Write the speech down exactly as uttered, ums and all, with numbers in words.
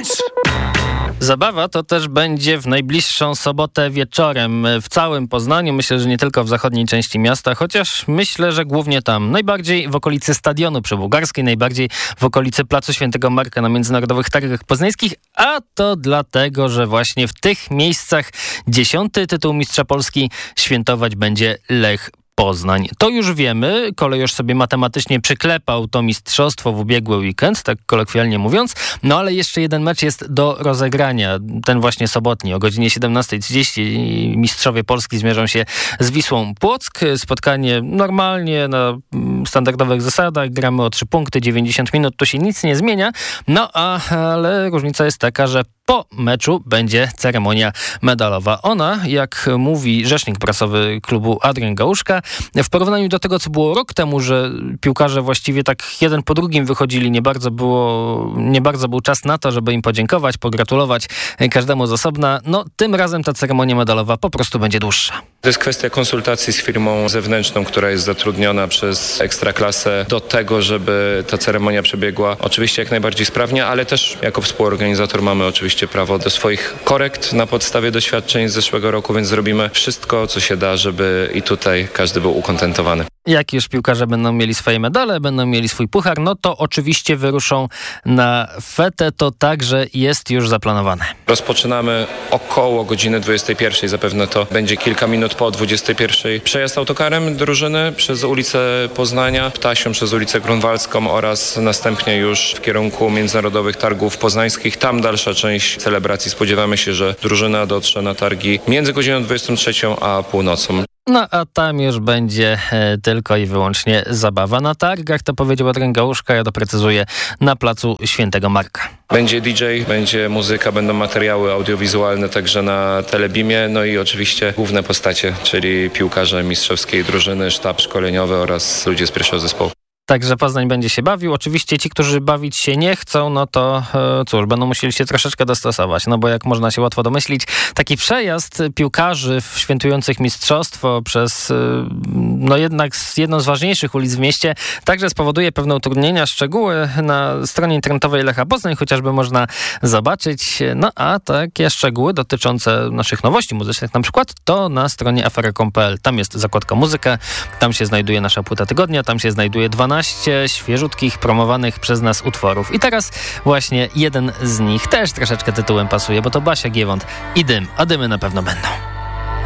Dance. Zabawa to też będzie w najbliższą sobotę wieczorem w całym Poznaniu. Myślę, że nie tylko w zachodniej części miasta, chociaż myślę, że głównie tam. Najbardziej w okolicy Stadionu Przybułgarskiej, najbardziej w okolicy Placu Świętego Marka na Międzynarodowych Targach Poznańskich, a to dlatego, że właśnie w tych miejscach dziesiąty tytuł Mistrza Polski świętować będzie Lech Poznań. To już wiemy. Kolejorz sobie matematycznie przyklepał to mistrzostwo w ubiegły weekend, tak kolokwialnie mówiąc. No ale jeszcze jeden mecz jest do rozegrania. Ten właśnie sobotni. O godzinie siedemnasta trzydzieści mistrzowie Polski zmierzą się z Wisłą Płock. Spotkanie normalnie, na standardowych zasadach. Gramy o trzy punkty, dziewięćdziesiąt minut. Tu się nic nie zmienia. No a, ale różnica jest taka, że po meczu będzie ceremonia medalowa. Ona, jak mówi rzecznik prasowy klubu Adrian Gałuszka, w porównaniu do tego, co było rok temu, że piłkarze właściwie tak jeden po drugim wychodzili, nie bardzo było, nie bardzo był czas na to, żeby im podziękować, pogratulować każdemu z osobna. No, tym razem ta ceremonia medalowa po prostu będzie dłuższa. To jest kwestia konsultacji z firmą zewnętrzną, która jest zatrudniona przez Ekstraklasę do tego, żeby ta ceremonia przebiegła oczywiście jak najbardziej sprawnie, ale też jako współorganizator mamy oczywiście prawo do swoich korekt na podstawie doświadczeń z zeszłego roku, więc zrobimy wszystko, co się da, żeby i tutaj każdy był ukontentowany. Jak już piłkarze będą mieli swoje medale, będą mieli swój puchar, no to oczywiście wyruszą na fetę. To także jest już zaplanowane. Rozpoczynamy około godziny dwudziestej pierwszej. Zapewne to będzie kilka minut po dwudziestej pierwszej. Przejazd autokarem drużyny przez ulicę Poznania, Ptasią przez ulicę Grunwaldzką oraz następnie już w kierunku Międzynarodowych Targów Poznańskich. Tam dalsza część celebracji. Spodziewamy się, że drużyna dotrze na targi między godziną dwudziestą trzecią a północą. No a tam już będzie e, tylko i wyłącznie zabawa na targach, to powiedział Adrian Gałuszka, ja doprecyzuję, na Placu Świętego Marka. Będzie D J, będzie muzyka, będą materiały audiowizualne także na Telebimie, no i oczywiście główne postacie, czyli piłkarze mistrzowskiej drużyny, sztab szkoleniowy oraz ludzie z pierwszego zespołu. Także Poznań będzie się bawił. Oczywiście ci, którzy bawić się nie chcą, no to e, cóż, będą musieli się troszeczkę dostosować. No bo jak można się łatwo domyślić, taki przejazd piłkarzy świętujących mistrzostwo przez e, no jednak jedną z ważniejszych ulic w mieście także spowoduje pewne utrudnienia. Szczegóły na stronie internetowej Lecha Poznań chociażby można zobaczyć. No a takie szczegóły dotyczące naszych nowości muzycznych na przykład to na stronie afera kropka com kropka pe el. Tam jest zakładka muzyka, tam się znajduje nasza płyta tygodnia, tam się znajduje dwanaście świeżutkich, promowanych przez nas utworów. I teraz właśnie jeden z nich też troszeczkę tytułem pasuje, bo to Basia Giewont i Dym, a dymy na pewno będą.